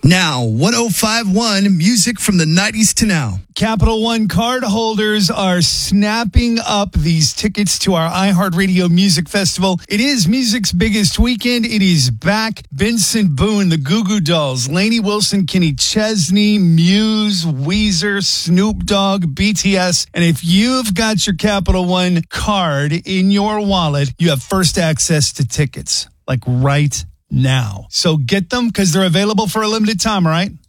Now, 1051 music from the 90s to now. Capital One card holders are snapping up these tickets to our iHeartRadio Music Festival. It is music's biggest weekend. It is back. Benson Boone, the Goo Goo Dolls, Lainey Wilson, Kenny Chesney, Muse, Weezer, Snoop Dogg, BTS. And if you've got your Capital One card in your wallet, you have first access to tickets, like right now. So get them because they're available for a limited time, all right?